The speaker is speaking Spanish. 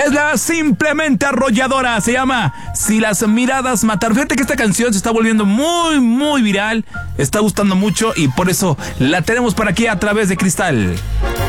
es la simplemente arrolladora. Se llama Si las miradas mataron. Fíjate que esta canción se está volviendo muy, muy viral. Está gustando mucho y por eso la tenemos por aquí a través de Cristal.